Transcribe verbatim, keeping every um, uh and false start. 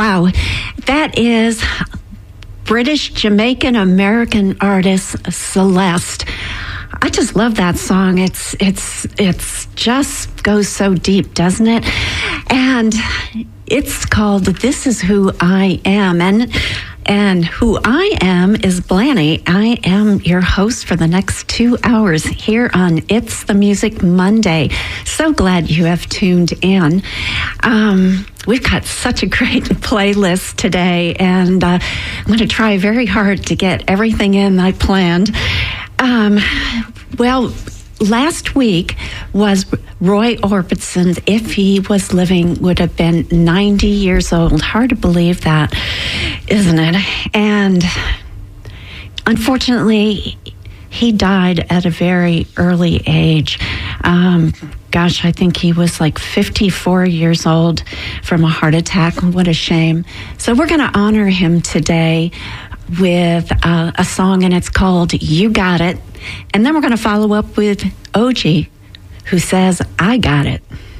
Wow, that is British Jamaican American artist Celeste. I just love that song. It's it's it's just goes so deep, doesn't it? And it's called "This Is Who I Am," and and who I am is Blanny. I am your host for the next two hours here on It's the Music Monday. So glad you have tuned in. Um, we've got such a great playlist today, and uh, I'm going to try very hard to get everything in I planned. Um, well, last week was Roy Orbison. If he was living, would have been ninety years old. Hard to believe that, isn't it? And unfortunately, he died at a very early age. Um, gosh, I think he was like fifty-four years old from a heart attack. What a shame. So we're going to honor him today with uh, a song, and it's called "You Got It." And then we're going to follow up with O G, who says, "I Got It."